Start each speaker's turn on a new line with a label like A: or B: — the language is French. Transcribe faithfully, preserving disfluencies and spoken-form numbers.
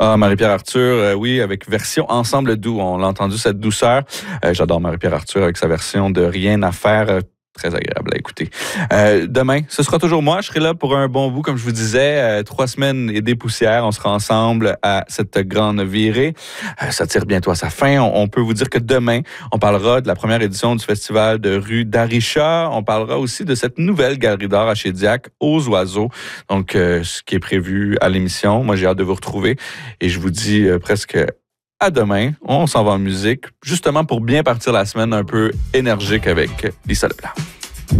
A: Ah, Marie-Pierre Arthur, euh, oui, avec version Ensemble doux. On l'a entendu, cette douceur. Euh, j'adore Marie-Pierre Arthur avec sa version de Rien à faire. Euh, Très agréable à écouter. Euh, demain, ce sera toujours moi. Je serai là pour un bon bout, comme je vous disais. Euh, trois semaines et des poussières. On sera ensemble à cette grande virée. Euh, ça tire bientôt à sa fin. On, on peut vous dire que demain, on parlera de la première édition du festival de rue d'Arisha. On parlera aussi de cette nouvelle galerie d'art à Chédiac, aux oiseaux. Donc, euh, ce qui est prévu à l'émission. Moi, j'ai hâte de vous retrouver. Et je vous dis euh, presque... à demain. On s'en va en musique, justement pour bien partir la semaine un peu énergique avec Lisa Leblanc.